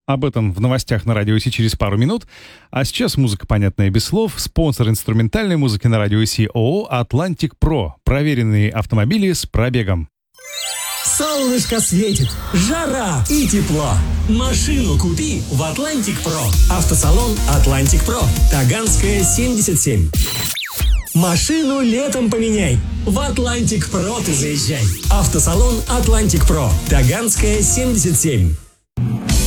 Об этом в новостях на Радио Си через пару минут. А сейчас музыка, понятная без слов. Спонсор инструментальной музыки на Радио Си ООО «Атлантик Про». Проверенные автомобили с пробегом. Солнышко светит, жара и тепло. Машину купи в Атлантик Про. Автосалон Атлантик Про. Таганская, 77. Машину летом поменяй. В Атлантик Про ты заезжай. Автосалон Атлантик Про. Таганская, 77.